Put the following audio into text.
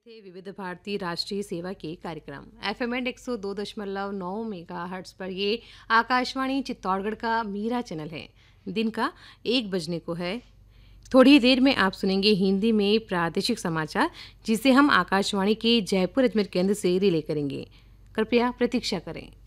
थे विविध भारती राष्ट्रीय सेवा के कार्यक्रम एफएम एंड 102.9 मेगाहर्ट्ज पर। ये आकाशवाणी चित्तौड़गढ़ का मीरा चैनल है। दिन का 1 बजने को है। थोड़ी देर में आप सुनेंगे हिंदी में प्रादेशिक समाचार, जिसे हम आकाशवाणी के जयपुर अजमेर केंद्र से रिले करेंगे। कृपया प्रतीक्षा करें।